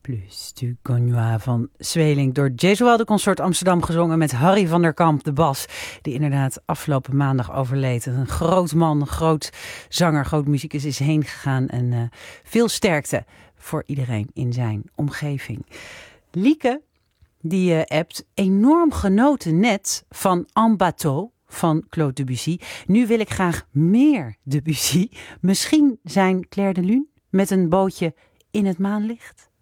Plus du Gagnois van Zweeling door Jesualdo Consort Amsterdam gezongen met Harry van der Kamp, de bas, die inderdaad afgelopen maandag overleed. Een groot man, een groot zanger, groot muzikus is heen gegaan en veel sterkte voor iedereen in zijn omgeving. Lieke, die appt, enorm genoten net van En Bateau van Claude Debussy. Nu wil ik graag meer Debussy. Misschien zijn Clair de Lune met een bootje in het maanlicht?